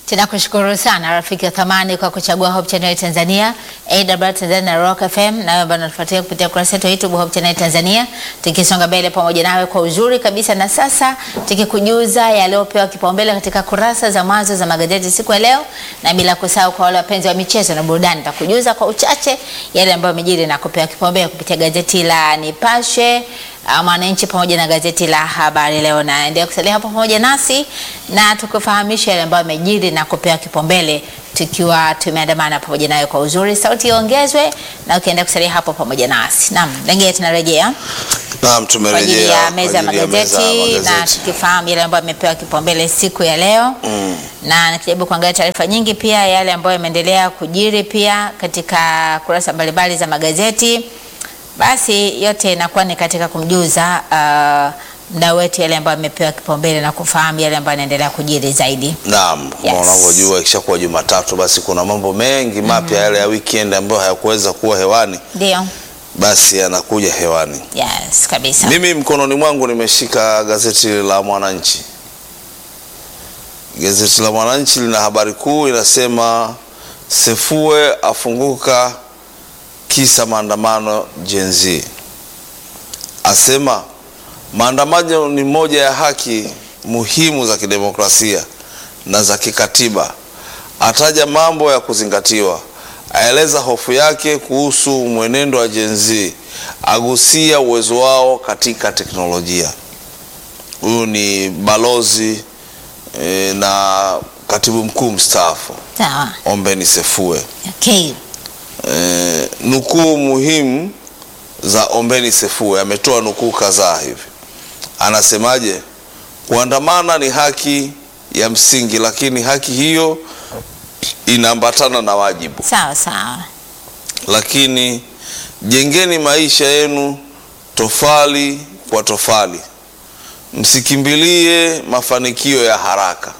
Tunakushukuru sana rafiki wa thamani kwa kuchagua Hope Channel Tanzania, AWR Tanzania na Rock FM, na wewe ambao unatufuatia kupitia kurasa yetu ya YouTube Hope Channel Tanzania. Tukisonga mbele pamoja nawe kwa uzuri kabisa, na sasa tukikujuza yaliyopewa kipaumbele katika kurasa za mwanzo za magazeti siku ya leo, na bila kusahau kwa wale wapenzi wa michezo na burudani, nitakujuza kwa uchache yale ambayo yamejiri na kupewa kipaumbele kupitia gazeti la Nipashe, Mwananchi pamoja na gazeti la Habari Leo. Na endelea kusalia hapo pamoja nasi na tukufahamisha yale ambayo yamejiri na kupewa kipaumbele, tukiwa tumeandamana pamoja nayo kwa uzuri. Sauti iongezwe na ukienda kusalia hapo pamoja nasi. Naam, lengine tunarejea. Naam, tumerejea meza ya magazeti na tukifahamu yale ambayo yamepewa kipaumbele siku ya leo. Na nikijaribu kuangalia taarifa nyingi pia yale ambayo yameendelea kujiri pia katika kurasa mbalimbali za magazeti. Basi yote inakuwa ni katika kumjuza mdau wetu yale ambayo amepewa kipaumbele na kufahamu yale ambayo yanaendelea kujiri zaidi. Naam, kama unavyojua ikishakuwa Jumatatu basi kuna mambo mengi mapya yale ya weekend ambayo hayakuweza kuwa hewani. Ndio. Basi yanakuja hewani. Yes, kabisa. Mimi mkononi mwangu nimeshika gazeti la Mwananchi. Gazeti la Mwananchi lina habari kuu inasema Sefue afunguka kisa maandamano Gen Z. Asema maandamano ni moja ya haki muhimu za kidemokrasia na za kikatiba. Ataja mambo ya kuzingatiwa. Aeleza hofu yake kuhusu mwenendo wa Gen Z. Agusia uwezo wao katika teknolojia. Huyu ni balozi na katibu mkuu mstaafu. Sawa. Ombeni Sefue. Okay. Nukuu muhimu za Ombeni Sefue, ametoa nukuu kadhaa hivi. Anasemaje? Kuandamana ni haki ya msingi, lakini haki hiyo inaambatana na wajibu. Sawa sawa. Lakini jengeni maisha yenu tofali kwa tofali. Msikimbilie mafanikio ya haraka.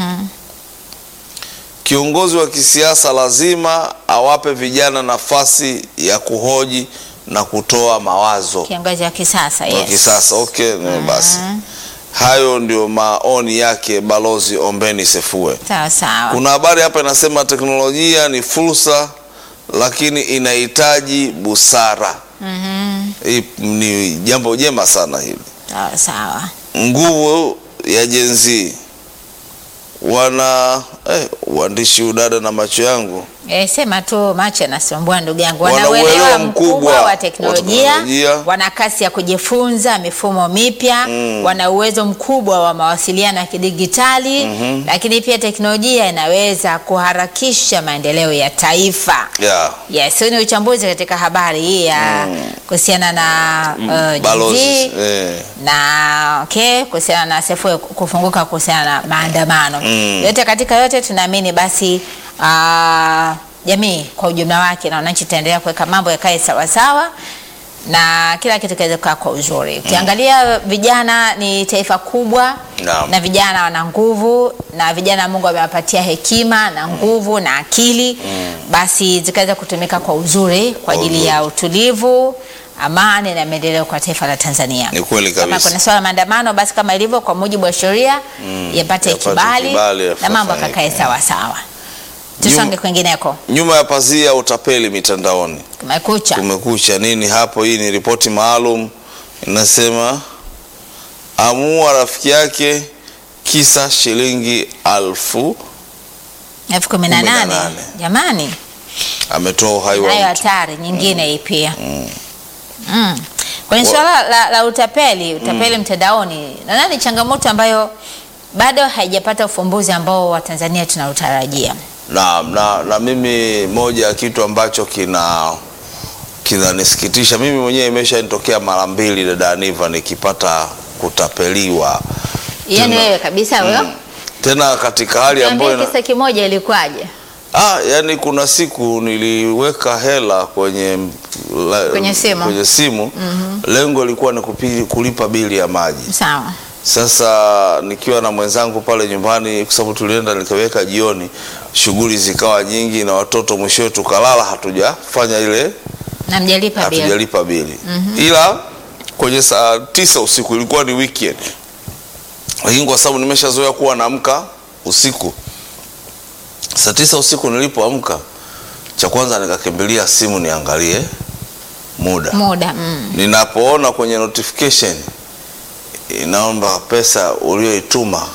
Kiongozi wa kisiasa lazima awape vijana nafasi ya kuhoji na kutoa mawazo. Kiongozi wa kisasa, yes. Wa kisasa, okay, basi. Hayo ndio maoni yake balozi Ombeni Sefue. Sawa sawa. Kuna habari hapa inasema teknolojia ni fursa lakini inahitaji busara. Ni jambo jema sana hili. Sawa sawa. Nguvu ya Gen Z. Uandishi udada na macho yangu. Sema tu macho yanasumbua ndugu yangu. Wanauelewa mkubwa wa teknolojia, wana kasi ya kujifunza mifumo mipya, wana uwezo mkubwa wa mawasiliano ya kidigitali, lakini pia teknolojia inaweza kuharakisha maendeleo ya taifa. Yes, ni uchambuzi katika habari hii ya kuhusiana na balozi na kuhusiana na Sefue kufunguka kuhusiana na maandamano. Yote katika yote tunaamini basi jamii kwa ujumla wake na wananchi taendelea kuweka mambo yakae sawa sawa na kila kitu kiweze kukaa kwa uzuri. Ukiangalia vijana ni taifa kubwa, na vijana wana nguvu, na vijana Mungu amewapatia hekima na nguvu na akili, basi zikaweza kutumika kwa uzuri kwa ajili ya utulivu, amani na maendeleo kwa taifa la Tanzania. Ni kweli kabisa. Kama kuna swala maandamano basi kama ilivyo kwa mujibu wa sheria yapate kibali na mambo kakae sawa sawa. Tusonge kwingineko. Nyuma ya pazia utapeli mitandaoni. Kumekucha nini hapo? Hii ni ripoti maalum inasema amua rafiki yake kisa shilingi 18,000. Jamani. Ametoa uhai wa mtu. Hayo hatari nyingine hii pia. Kwenye swala la utapeli mtandaoni, nadhani changamoto ambayo bado haijapata ufumbuzi ambao Watanzania tunautarajia. Na mimi moja ya kitu ambacho kinanisikitisha, mimi mwenyewe imeshanitokea mara 2 dada Aniva nikipata kutapeliwa. Yaani wewe kabisa wewe? Tena katika hali ambayo kisa kimoja ilikuwaje? Yani kuna siku niliweka hela kwenye simu. Lengo lilikuwa ni kulipa bili ya maji. Sawa. Sasa nikiwa na mwenzangu pale nyumbani, kwa sababu tulienda nikaweka jioni, shughuli zikawa nyingi na watoto, mwisho tukalala hatujafanya ile na hatujalipa bili. Ila kwenye saa 9 usiku, ilikuwa ni weekend, lakini kwa sababu nimeshazoea kuwa naamka usiku, Saa 9 usiku nilipoamka, cha kwanza nikakimbilia simu niangalie muda. Ninapoona kwenye notification inaomba pesa uliyoituma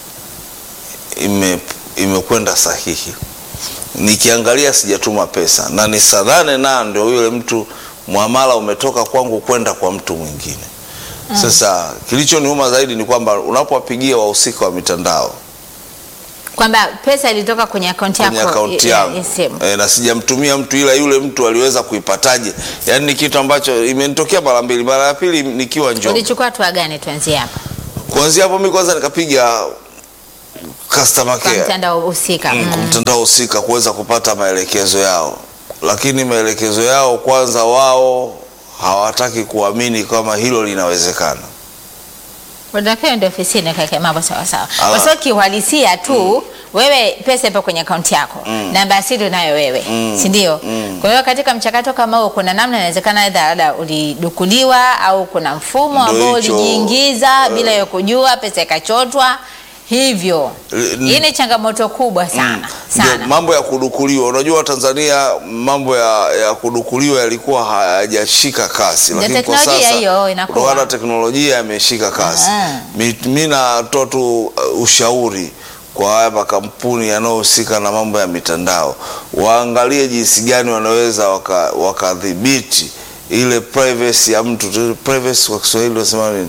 imekwenda sahihi, nikiangalia sijatuma pesa na ni saa 8 na ndio yule mtu muamala umetoka kwangu kwenda kwa mtu mwingine. Sasa kilichoniuma zaidi ni kwamba unapowapigia wahusika wa mitandao kwamba pesa ilitoka kwenye akaunti yako, kwenye akaunti yangu, na sijamtumia mtu, ila yule mtu aliweza kuipataje? Yaani ni kitu ambacho imenitokea mara mbili. Mara ya pili nikiwa Njombe. Ulichukua hatua gani? Tuanzie hapa. Kuanzia hapo mimi kwanza nikapiga customer care, mtandao husika kuweza kupata maelekezo yao, lakini maelekezo yao kwanza wao hawataki kuamini kama hilo linawezekana. Wadaka ndio ofisini kaka, mambo sawa sawa. Kwa sababu kiuhalisia tu wewe pesa ipo kwenye akaunti yako, namba siri nayo wewe, si ndio? Kwa hiyo katika mchakato kama huo kuna namna inawezekana aidha ulidukuliwa au kuna mfumo ambao ulijiingiza bila ya kujua, pesa ikachotwa. Hivyo hii ni changamoto kubwa sana sana. Mambo ya kudukuliwa, unajua Tanzania mambo ya kudukuliwa yalikuwa hayajashika kasi, lakini kwa sasa hiyo inakuwa teknolojia imeshika kasi. Mimi natoa tu ushauri kwa haya makampuni yanayohusika na mambo ya mitandao, waangalie jinsi gani wanaweza wakadhibiti ile privacy ya mtu. Privacy kwa Kiswahili wanasema nini?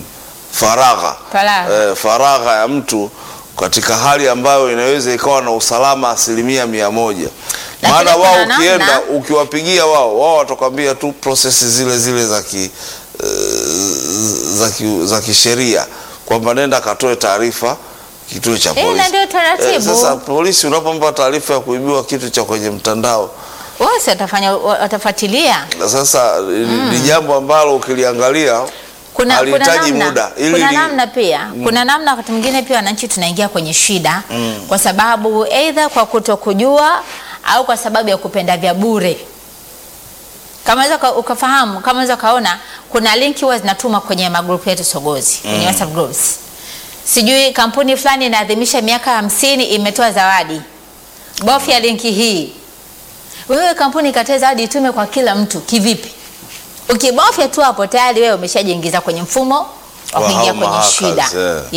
Faragha ya mtu katika hali ambayo inaweza ikawa na usalama 100%. Maana wao ukienda ukiwapigia wao watakwambia tu process zile za kisheria kwamba nenda katoe taarifa kituo cha polisi. Ndio taratibu. Sasa polisi unapompa taarifa ya kuibiwa kitu cha kwenye mtandao, wao watafuatilia. Sasa ni jambo ambalo ukiliangalia kuna namna pia. Kuna namna wakati mwingine pia wananchi tunaingia kwenye shida kwa sababu aidha kwa kutokujua au kwa sababu ya kupenda vya bure. Kama unaweza ukafahamu, kama unaweza kaona kuna linki huwa zinatuma kwenye magrupu yetu Sogozi, kwenye WhatsApp groups. Sijui kampuni fulani inaadhimisha miaka 50 imetoa zawadi. Bofya linki hii. Wewe kampuni ikatoa zawadi itume kwa kila mtu kivipi? Ukibofya tu hapo tayari wewe umeshajiingiza kwenye mfumo wa kuingia kwenye shida.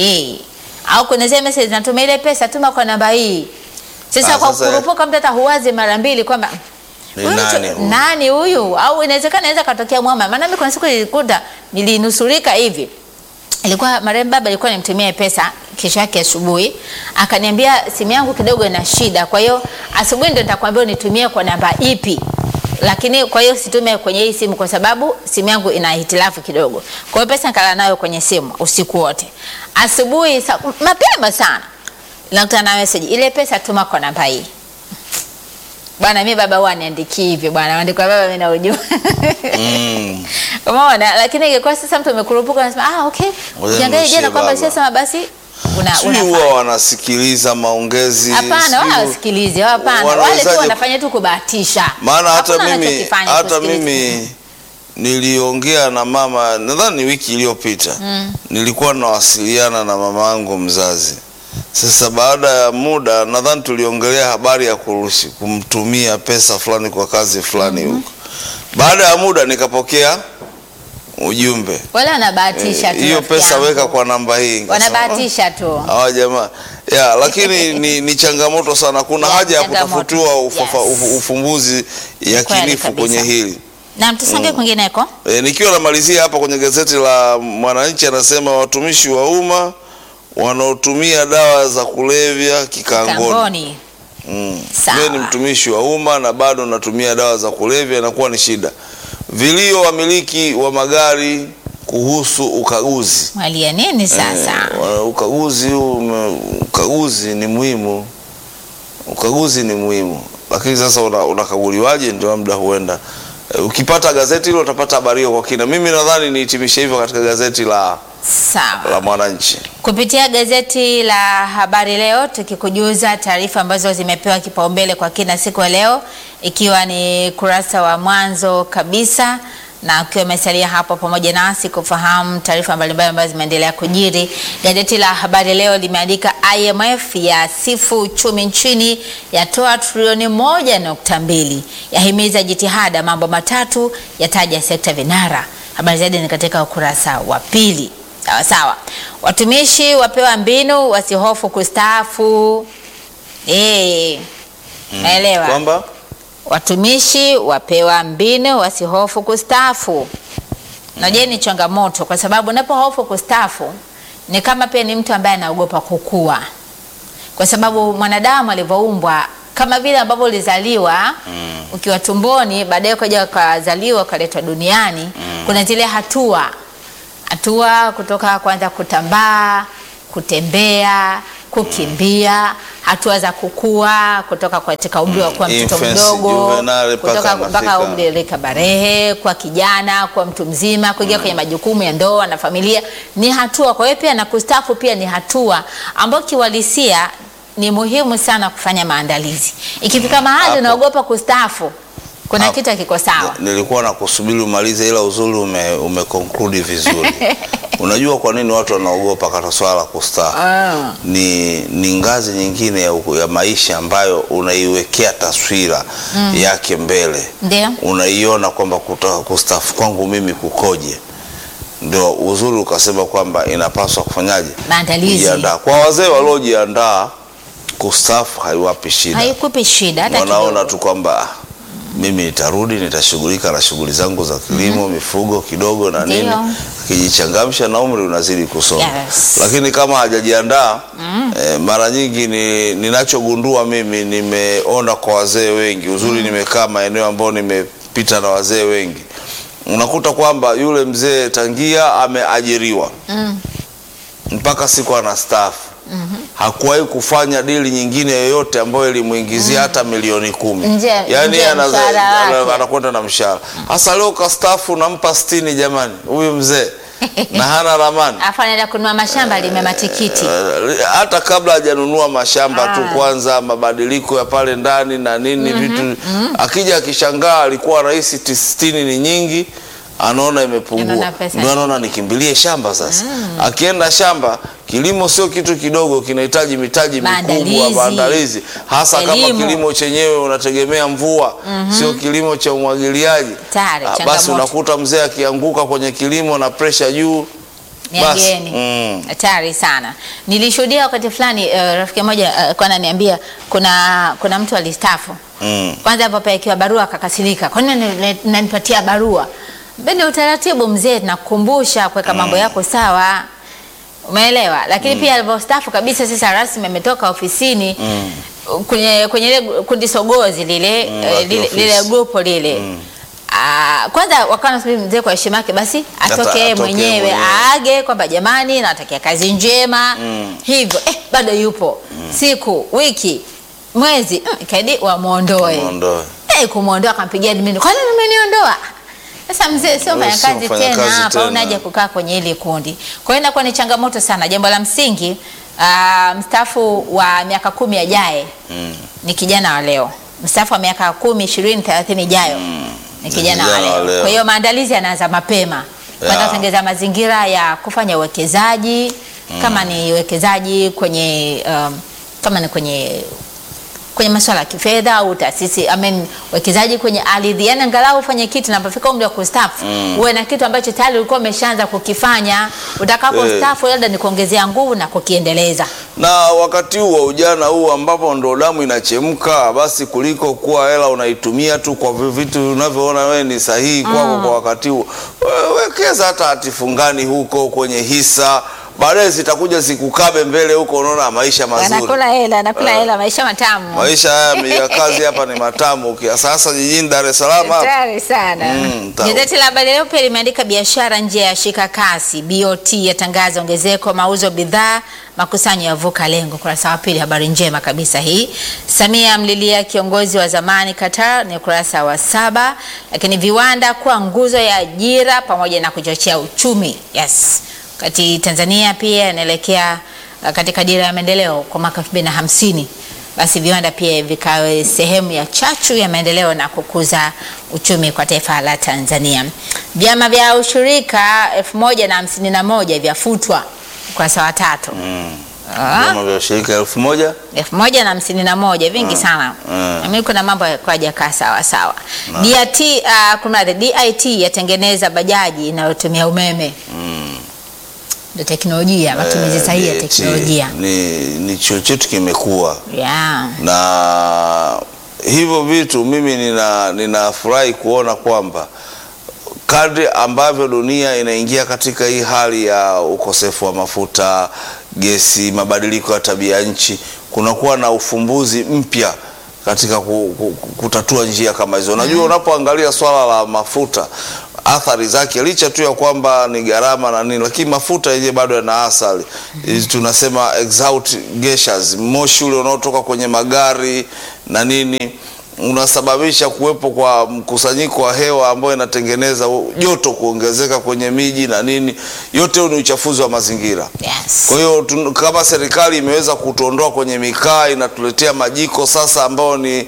Au kuna zile message zinatuma ile pesa tuma kwa namba hii. Sasa kwa kurupuka mtu hata huwazi mara mbili kwamba nani huyu, au inaweza katokea mwama. Maana mimi kuna siku nilikuta nilinusurika hivi. Ilikuwa marehemu baba alikuwa nimtumie pesa, kesho yake asubuhi akaniambia simu yangu kidogo ina shida, kwa hiyo asubuhi ndio nitakwambia unitumie kwa namba ipi. Lakini kwa hiyo situme kwenye hii simu kwa sababu simu yangu ina hitilafu kidogo. Kwa hiyo pesa nikala nayo kwenye simu usiku wote. Asubuhi mapema sana nakutana na message, ile pesa tuma kwa namba hii. Bwana mimi baba huwa niandiki hivyo bwana, andika baba mimi na ujua. Umeona, lakini ingekuwa sasa mtu amekurupuka anasema okay. Ukiangalia jana kwamba sasa basi huwa wanasikiliza maongezi. Hapana, wala wasikilize. Hapana, wale tu wanafanya tu kubahatisha. Maana hata mimi niliongea na mama nadhani wiki iliyopita. Nilikuwa nawasiliana na mama yangu mzazi. Sasa baada ya muda nadhani tuliongelea habari ya kumtumia pesa fulani kwa kazi fulani huko. Baada ya muda nikapokea ujumbe, wala anabahatisha tu, hiyo pesa weka kwa namba hii. Wanabahatisha tu hawa jamaa lakini ni changamoto sana. Kuna haja ya kutafutiwa ufumbuzi yakinifu kwenye hili. Na mtusonge kwingineko. Nikiwa namalizia hapa kwenye gazeti la Mwananchi, anasema watumishi wa umma wanaotumia dawa za kulevya kikangoni. Mimi ni mtumishi wa umma na bado natumia dawa za kulevya, inakuwa ni shida. Vilio wamiliki wa kuhusu ukaguzi. Walia nini sasa? Ukaguzi ni muhimu. Ukaguzi ni muhimu. Lakini sasa unakaguliwaje ndio muda huenda. Ukipata gazeti hilo utapata habari hiyo kwa kina. Mimi nadhani nihitimishe hivyo katika gazeti la Mwananchi. Kupitia gazeti la Habari Leo tukikujuza taarifa ambazo zimepewa kipaumbele kwa kina siku ya leo, ikiwa ni kurasa wa mwanzo kabisa na ukiwa umesalia hapo pamoja nasi kufahamu taarifa mbalimbali ambazo zimeendelea kujiri. Gazeti la Habari Leo limeandika IMF ya sifu uchumi nchini, yatoa trilioni 1.2, yahimiza jitihada, mambo matatu yataja sekta vinara. Habari zaidi ni katika ukurasa wa pili. Sawa. Watumishi wapewa mbinu wasihofu kustaafu. Naelewa. Kwamba watumishi wapewa mbinu wasihofu kustaafu. Najua ni changamoto kwa sababu unapohofu kustaafu ni kama pia ni mtu ambaye anaogopa kukua. Kwa sababu mwanadamu alivyoumbwa kama vile ambavyo ulizaliwa ukiwa tumboni, baadaye ukaja ukazaliwa ukaletwa duniani, kuna zile hatua kutoka kwanza kutambaa, kutembea, kukimbia, hatua za kukua kutoka katika umri wa kuwa mtoto mdogo, kutoka mpaka umri wa barehe, kwa kijana, kwa mtu mzima, kuingia kwenye majukumu ya ndoa na familia, ni hatua. Kwa hiyo pia na kustaafu pia ni hatua ambayo kiwalisia ni muhimu sana kufanya maandalizi. Ikifika mahali unaogopa kustaafu, kuna kitu kiko sawa. Nilikuwa nakusubiri umalize, ila uzuri umeconclude vizuri. Unajua kwa nini watu wanaogopa katika swala la kustaafu? Ni ngazi nyingine ya maisha ambayo unaiwekea taswira yake mbele. Ndio. Unaiona kwamba kustaafu kwangu mimi kukoje. Ndio uzuri ukasema kwamba inapaswa kufanyaje? Maandalizi. Kujiandaa. Kwa wazee waliojiandaa, kustaafu haiwapi shida. Haikupi shida hata kidogo. Wanaona tu kwamba mimi nitarudi, nitashughulika na shughuli zangu za kilimo, mifugo kidogo na nini. Kijichangamsha na umri unazidi kusonga. Yes. Lakini kama hajajiandaa, mara nyingi ninachogundua mimi, nimeona kwa wazee wengi, uzuri nimekaa maeneo ambayo nimepita na wazee wengi, unakuta kwamba yule mzee tangia ameajiriwa mpaka siku anastaafu, hakuwahi kufanya dili nyingine yoyote ambayo ilimuingizia hata milioni 10. Yaani anakwenda na mshahara. Hasa leo kastaafu nampa 60 jamani, huyu mzee na hana ramani. Afa anaenda kununua mashamba limematikiti. Hata kabla hajanunua mashamba tu, kwanza mabadiliko ya pale ndani na nini vitu. Akija akishangaa alikuwa rais 60 ni nyingi, anaona imepungua. Ndio anaona nikimbilie shamba sasa. Akienda shamba, kilimo sio kitu kidogo, kinahitaji mitaji mikubwa, maandalizi. Hasa kama kilimo chenyewe unategemea mvua, sio kilimo cha umwagiliaji. Basi unakuta mzee akianguka kwenye kilimo na pressure juu. Basi hatari sana. Nilishuhudia wakati fulani rafiki mmoja alikuwa ananiambia kuna mtu alistaafu. Kwanza hapo paikiwa barua akakasirika. Kwa nini unanipatia barua? Bende utaratibu mzee, tunakukumbusha kuweka mambo yako sawa. Umeelewa? Lakini pia alipostaafu kabisa sasa rasmi ametoka ofisini, kwenye ile kundi sogozi lile grupo lile. Kwanza wakana mzee kwa heshima yake basi atoke mwenyewe aage kwamba jamani natakia kazi njema. Hivyo bado yupo. Siku, wiki, mwezi kaidi wamuondoe. Kumuondoa akampigia admin. Kwa nini umeniondoa? Sasa mzee sio mfanya kazi tena hapa, unaje kukaa kwenye ile kundi. Kwa hiyo inakuwa ni changamoto sana. Jambo la msingi, mstaafu wa miaka 10 yajaye ni kijana wa leo. Mstaafu wa miaka 10, 20, 30 ijayo ni kijana wa leo. Kwa hiyo maandalizi yanaanza mapema. Kwanza tengeza mazingira ya kufanya uwekezaji, kama ni uwekezaji kwenye kama ni kwenye masuala ya kifedha au taasisi, wekezaji kwenye ardhi, yani angalau ufanye kitu unapofika umri wa kustaafu. Uwe na kitu ambacho tayari ulikuwa umeshaanza kukifanya, utakapostaafu labda ni kuongezea nguvu na kukiendeleza. Na wakati huu wa ujana huu ambapo ndo damu inachemka, basi kuliko kuwa hela unaitumia tu kwa vitu unavyoona wewe ni sahihi kwako kwa wakati huu, wekeza hata hatifungani huko kwenye hisa. Baadaye zitakuja zikukabe mbele huko, unaona maisha mazuri. Anakula hela, maisha matamu. Maisha haya ya kazi hapa ni matamu. Sasa jijini Dar es Salaam hapa. Hatari sana. Gazeti la Habari Leo pia limeandika biashara nje ya shika kasi. BOT yatangaza ongezeko mauzo bidhaa, makusanyo yavuka lengo. Kurasa wa pili, habari njema kabisa hii. Samia amlilia kiongozi wa zamani Qatar, ni kurasa wa 7. Lakini viwanda kwa nguzo ya ajira pamoja na kuchochea uchumi. Yes. Kati Tanzania pia inaelekea katika dira ya maendeleo kwa mwaka 2050. basi viwanda pia vikawe sehemu ya chachu ya maendeleo na kukuza uchumi kwa taifa la Tanzania. Vyama vya ushirika 1051 vyafutwa kwa sawa tatu. Vyama vya ushirika 1051 vingi sana. Mimi kuna mambo hayajakaa sawa sawa. DIT yatengeneza bajaji inayotumia umeme. Ndio teknolojia, matumizi sahihi ya teknolojia. Ni chuo chetu kimekuwa. Na hivyo vitu mimi ninafurahi kuona kwamba kadri ambavyo dunia inaingia katika hii hali ya ukosefu wa mafuta, gesi, mabadiliko ya tabia nchi, kunakuwa na ufumbuzi mpya katika kutatua njia kama hizo. Unajua, unapoangalia swala la mafuta, athari zake licha tu ya kwamba ni gharama na nini, lakini mafuta yenyewe bado yana athari. Tunasema exhaust gases, moshi ule unaotoka kwenye magari na nini unasababisha kuwepo kwa mkusanyiko wa hewa ambayo inatengeneza joto kuongezeka kwenye miji na nini. Yote ni uchafuzi wa mazingira. Kwa hiyo kama serikali imeweza kutuondoa kwenye mikaa, inatuletea majiko sasa ambayo ni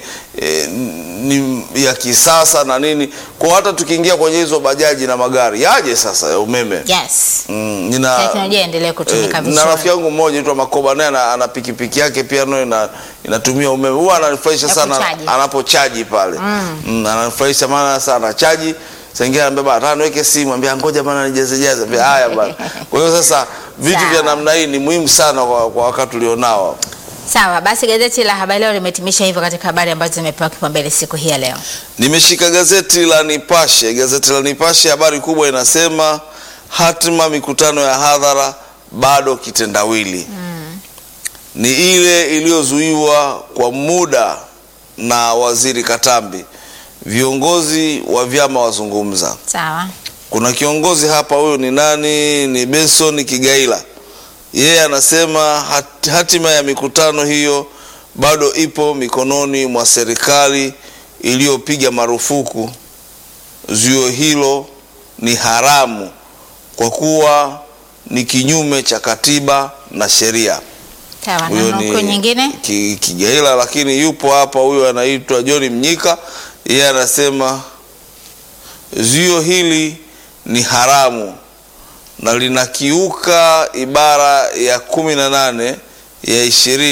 ya kisasa na nini, kwa hata tukiingia kwenye hizo bajaji na magari yaje sasa ya umeme. Teknolojia endelee kutumika vizuri. Na rafiki yangu mmoja anaitwa Makoba, naye ana pikipiki yake pia nayo inatumia umeme. Huwa ananifurahisha sana anapochaji pale. Ananifurahisha maana sana chaji. Sasa ingine anambia bana niweke simu, anambia ngoja bana nijaze. Haya bana. Kwa hiyo sasa vitu vya namna hii ni muhimu sana kwa wakati ulionao. Sawa, basi gazeti la Habari Leo limetimisha hivyo katika habari ambazo zimepewa kipaumbele siku hii ya leo. Nimeshika gazeti la Nipashe. Gazeti la Nipashe habari kubwa inasema hatima mikutano ya hadhara bado kitendawili. Ni ile iliyozuiwa kwa muda na Waziri Katambi. Viongozi wa vyama wazungumza. Sawa. Kuna kiongozi hapa, huyo ni nani? Ni Benson Kigaila. Yeye anasema hatima ya mikutano hiyo bado ipo mikononi mwa serikali iliyopiga marufuku. Zuio hilo ni haramu kwa kuwa ni kinyume cha katiba na sheria. Sawa, na nyingine? Kigaila, lakini yupo hapa huyo anaitwa John Mnyika. Yeye anasema zuio hili ni haramu na linakiuka ibara ya 18 ya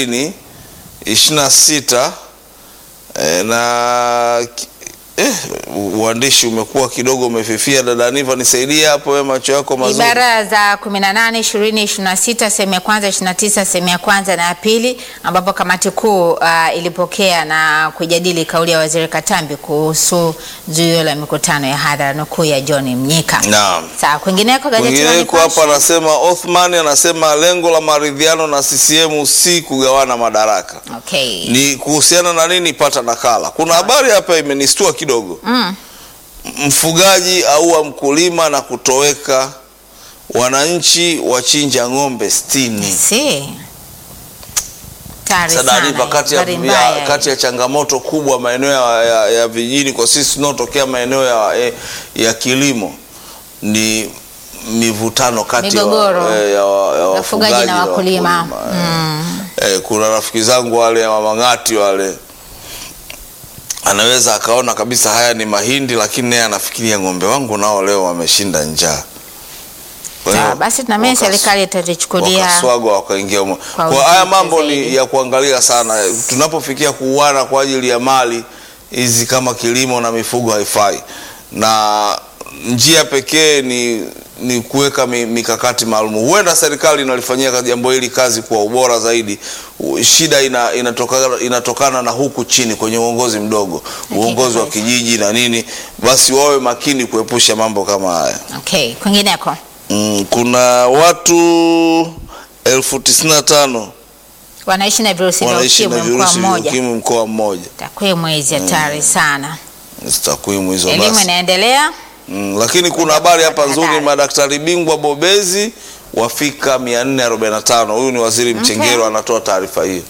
26 na uandishi umekuwa kidogo umefifia. Dada Niva, nisaidie hapo, wewe macho yako mazuri. Ibara za 18, 20, 26, sehemu ya kwanza, 29, sehemu ya kwanza na ya pili, ambapo kamati kuu ilipokea na kujadili kauli ya Waziri Katambi kuhusu zuio la mikutano ya hadhara, nukuu ya John Mnyika. Naam. Sawa, kwingineko gazeti la Nipashe hapa anasema Othman anasema lengo la maridhiano na CCM si kugawana madaraka. Ni kuhusiana na nini? Pata nakala. Kuna habari hapa imenistua kidogo. Mfugaji aua mkulima na kutoweka, wananchi wachinja ng'ombe 60. Kati ya changamoto kubwa maeneo ya vijijini kwa sisi tunaotokea maeneo ya kilimo ni mivutano kati ya wafugaji na wakulima. Kuna rafiki zangu wale wa Mang'ati wale, anaweza akaona kabisa haya ni mahindi, lakini naye anafikiria ng'ombe wangu nao leo wameshinda njaa. Sawa, basi tunameni serikali itajichukulia wakaswagwa wakaingia kwa haya mambo ni ya kuangalia sana. Tunapofikia kuuana kwa ajili ya mali hizi kama kilimo na mifugo haifai, na njia pekee ni kuweka mikakati maalum. Huenda serikali inalifanyia jambo hili kazi kwa ubora zaidi. Shida inatokana na huku chini kwenye uongozi mdogo, uongozi wa kijiji na nini, basi wawe makini kuepusha mambo kama haya. Kwingineko kuna watu 1095 wanaishi na virusi vya ukimwi mkoa mmoja. Takwimu hizi hatari sana. Takwimu hizo basi. Elimu inaendelea. Lakini kuna habari hapa nzuri, madaktari bingwa bobezi wafika 445. Huyu ni Waziri Mchengerwa anatoa taarifa hiyo.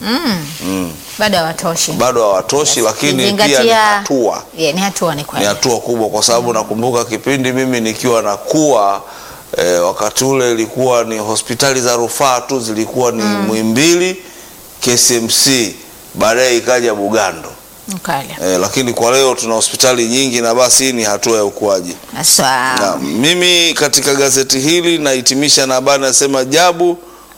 Bado hawatoshi, lakini pia ni hatua. Ni hatua, ni kweli. Ni hatua kubwa kwa sababu nakumbuka kipindi mimi nikiwa nakuwa wakati ule ilikuwa ni hospitali za rufaa tu zilikuwa ni Muhimbili, KCMC baadaye ikaja Bugando. Lakini kwa leo tuna hospitali nyingi, na basi hii ni hatua ya ukuaji. Na mimi katika gazeti hili nahitimisha na habari nasema Jabu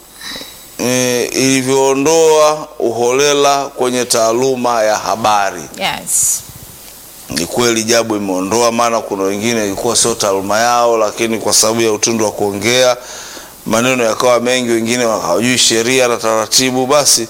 ilivyoondoa uholela kwenye taaluma ya habari. Yes. Ni kweli Jabu imeondoa, maana kuna wengine ilikuwa sio taaluma yao, lakini kwa sababu ya utundu wa kuongea maneno yakawa mengi, wengine hawajui sheria na taratibu, basi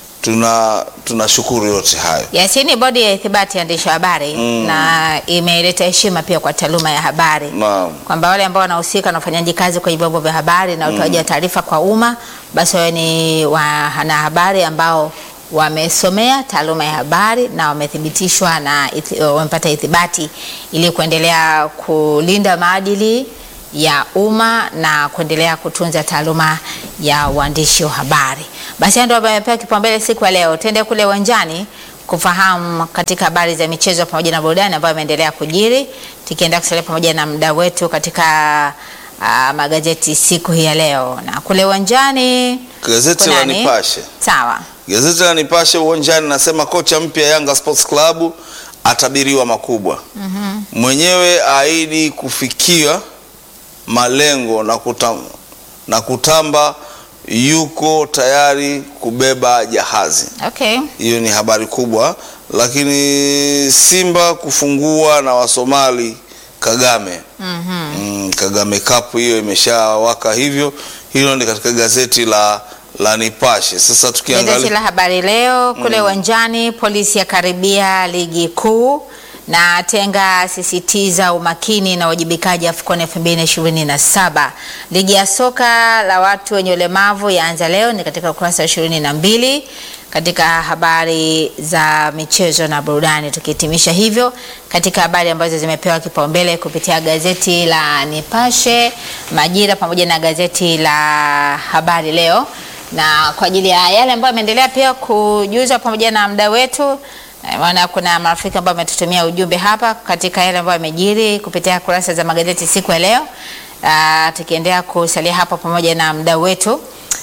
tunashukuru yote hayo. Yes, ni bodi ya ithibati ya waandishi wa habari na imeleta heshima pia kwa taaluma ya habari. Kwamba wale ambao wanahusika na ufanyaji kazi kwenye vyombo vya habari na utoaji wa taarifa kwa umma, basi wao ni wanahabari ambao wamesomea taaluma ya habari na wamethibitishwa na wamepata ithibati ili kuendelea kulinda maadili ya umma na kuendelea kutunza taaluma ya uandishi wa habari. Basi ndio wamepewa kipaumbele siku ya leo. Twende kule uwanjani kufahamu katika habari za michezo pamoja na burudani ambayo imeendelea kujiri. Tukienda kusalia pamoja na mdau wetu katika magazeti siku hii ya leo. Na kule uwanjani gazeti la Nipashe. Sawa. Gazeti la Nipashe uwanjani nasema kocha mpya Yanga Sports Club atabiriwa makubwa. Mwenyewe ahidi kufikia malengo na kutamba yuko tayari kubeba jahazi. Hiyo ni habari kubwa. Lakini Simba kufungua na Wasomali Kagame. Kagame Cup hiyo imeshawaka hivyo. Hilo ni katika gazeti la Nipashe. Sasa tukiangalia gazeti la Habari Leo kule uwanjani, polisi ya karibia ligi kuu na Tenga sisitiza umakini na wajibikaji AFCON 2027. Ligi ya soka la watu wenye ulemavu yaanza leo, ni katika ukurasa wa 22 katika habari za michezo na burudani. Tukihitimisha hivyo katika habari ambazo zimepewa kipaumbele kupitia gazeti la Nipashe, Majira pamoja na gazeti la Habari Leo, na kwa ajili ya yale ambayo yameendelea pia kujuza pamoja na mda wetu, maana kuna marafiki ambao wametutumia ujumbe hapa katika yale ambayo yamejiri kupitia kurasa za magazeti siku ya leo. Tukiendelea kusalia hapa pamoja na mdau wetu,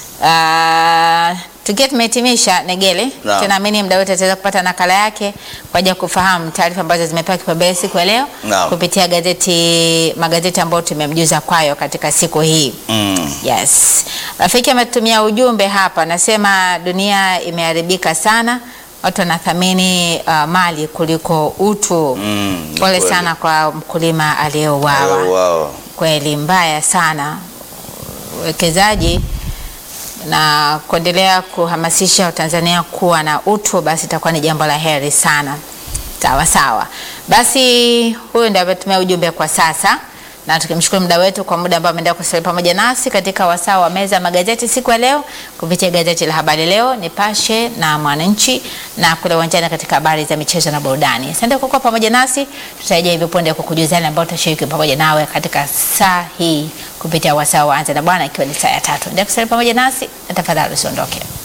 tukiwa tumehitimisha Negele, tunaamini mdau wetu ataweza kupata nakala yake kwa ajili ya kufahamu taarifa ambazo zimepewa kipaumbele siku ya leo kupitia magazeti ambayo tumemjuza kwayo katika siku hii. Yes. Rafiki ametutumia ujumbe hapa, nasema dunia imeharibika sana. Watu wanathamini mali kuliko utu. Pole sana kwa mkulima aliyeuawa. Kweli mbaya sana. Uwekezaji na kuendelea kuhamasisha Watanzania kuwa na utu, basi itakuwa ni jambo la heri sana. Sawa sawa. Basi huyu ndiye ametumia ujumbe kwa sasa, na tukimshukuru muda wetu kwa muda ambao ameendelea kusalia pamoja nasi katika wasaa wa meza magazeti siku ya leo kupitia gazeti la Habari Leo, Nipashe na Mwananchi, na kule uwanjani katika habari za michezo na burudani. Asante kwa kuwa pamoja nasi. Tutarejea hivi punde kukujuza yale ambayo tutashiriki pamoja nawe katika saa hii kupitia wasaa wa Anza na Bwana, ikiwa ni saa ya 3. Ndio kusalia pamoja nasi, na tafadhali usiondoke.